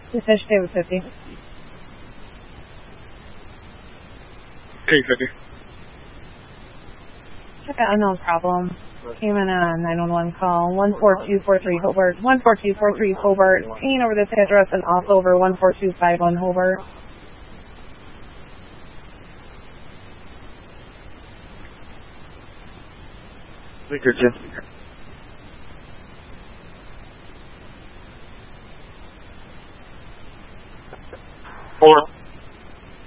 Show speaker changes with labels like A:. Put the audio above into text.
A: The fish pay was 50.
B: Take 50.
A: Okay, unknown problem. Came in on 911 call 14243 Hobart. 14243 Hobart. Paying over this address and off over 14251 Hobart.
B: Victor 10.